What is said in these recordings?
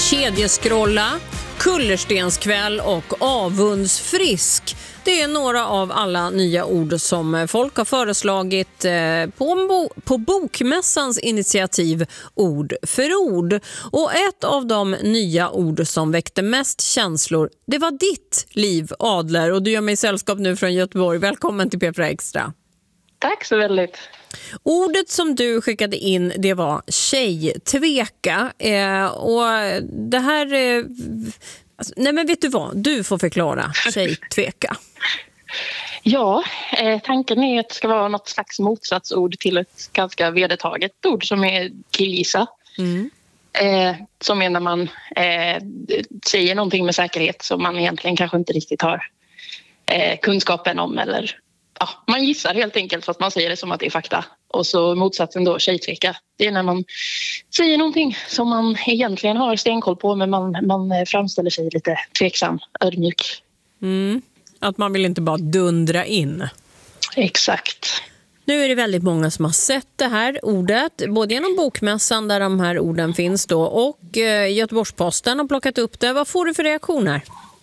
Kedjeskrolla, kullerstenskväll och avundsfrisk. Det är några av alla nya ord som folk har föreslagit på Bokmässans initiativ Ord för ord. Och ett av de nya ord som väckte mest känslor, det var ditt, Liv Adler. Och du gör mig sällskap nu från Göteborg. Välkommen till P4 Extra. Tack så väldigt. Ordet som du skickade in, det var tjejtveka. Och det här... nej men vet du vad? Du får förklara tjejtveka. Ja, tanken är att det ska vara något slags motsatsord till ett ganska vedertaget ord som är killgissa. Som är när man säger någonting med säkerhet som man egentligen kanske inte riktigt har kunskapen om, eller ja, man gissar helt enkelt för att man säger det som att det är fakta. Och så motsatsen då, tjejtveka. Det är när man säger någonting som man egentligen har stenkoll på, men man framställer sig lite tveksam, ödmjuk. Att man vill inte bara dundra in. Exakt. Nu är det väldigt många som har sett det här ordet, både genom Bokmässan där de här orden finns då, och Göteborgs-Posten har plockat upp det. Vad får du för reaktioner?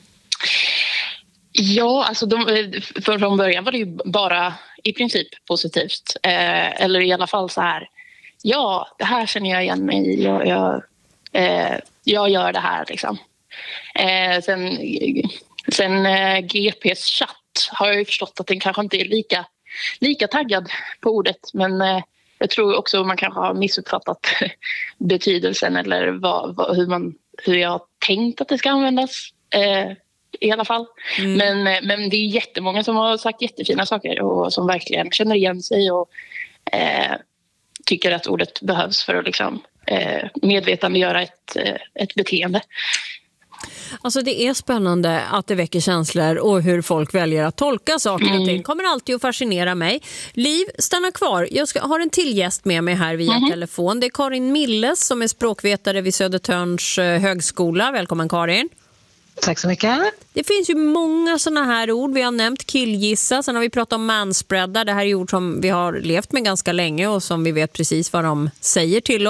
Ja, alltså från början var det ju bara i princip positivt. Eller i alla fall så här, ja, det här känner jag igen mig i. Jag gör det här liksom. Sen GPs chatt har jag ju förstått att den kanske inte är lika taggad på ordet. Men jag tror också man kanske har missuppfattat betydelsen eller hur jag har tänkt att det ska användas. I alla fall. Men det är jättemånga som har sagt jättefina saker och som verkligen känner igen sig och tycker att ordet behövs för att liksom, medvetandegöra ett beteende. Alltså det är spännande att det väcker känslor och hur folk väljer att tolka saker och ting. Kommer alltid att fascinera mig. Liv, stanna kvar. Jag har en till gäst med mig här via telefon. Det är Karin Milles som är språkvetare vid Södertörns högskola. Välkommen Karin. Tack så mycket. Det finns ju många såna här ord. Vi har nämnt killgissa, sen har vi pratat om manspreadar. Det här är ord som vi har levt med ganska länge och som vi vet precis vad de säger till oss.